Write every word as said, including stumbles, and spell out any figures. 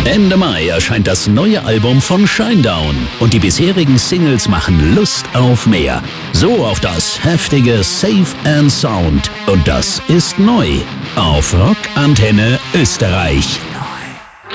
Ende Mai erscheint das neue Album von Shinedown und die bisherigen Singles machen Lust auf mehr. So auch das heftige Safe and Sound. Und das ist neu auf Rock Antenne Österreich.